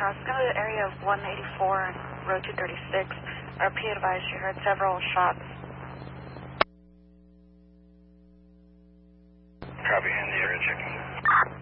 Charles. Go to the area of 184 and road 236. RP advised you heard several shots. Copy, in the area checking.